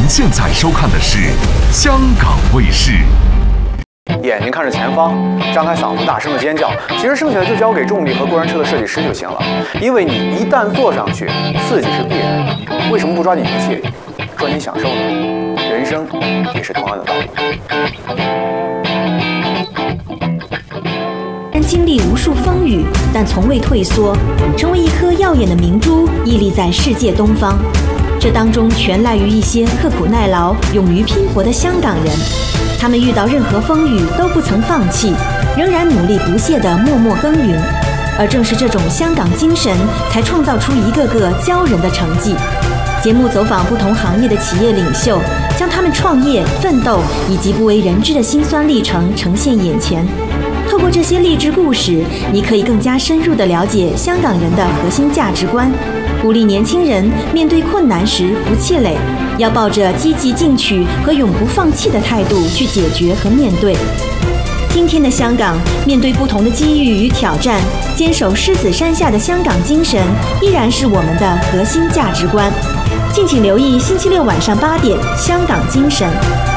现在收看的是香港卫视。 眼睛看着前方，张开嗓子大声的尖叫，其实剩下的就交给重力和过山车的设计师就行了。因为你一旦坐上去，刺激是必然的。为什么不抓紧一切，抓紧享受呢？人生也是同样的道理。 经历无数风雨，但从未退缩，成为一颗耀眼的明珠，屹立在世界东方。这当中全赖于一些刻苦耐劳、勇于拼搏的香港人。他们遇到任何风雨都不曾放弃，仍然努力不懈地默默耕耘。而正是这种香港精神，才创造出一个个骄人的成绩。节目走访不同行业的企业领袖，将他们创业、奋斗以及不为人知的辛酸历程呈现眼前。透过这些励志故事，你可以更加深入地了解香港人的核心价值观，鼓励年轻人面对困难时不气馁，要抱着积极进取和永不放弃的态度去解决和面对。今天的香港，面对不同的机遇与挑战，坚守狮子山下的香港精神依然是我们的核心价值观。敬请留意星期六晚上8点《香港精神》。